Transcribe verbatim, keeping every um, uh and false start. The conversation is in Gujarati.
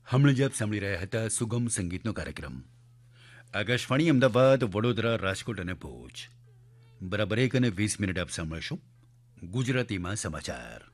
હમણાં જ આપ સાંભળી રહ્યા હતા સુગમ સંગીતનો કાર્યક્રમ. આકાશવાણી અમદાવાદ, વડોદરા, રાજકોટ અને ભુજ. બરાબર એક અને વીસ મિનિટ આપ સાંભળશો ગુજરાતીમાં સમાચાર.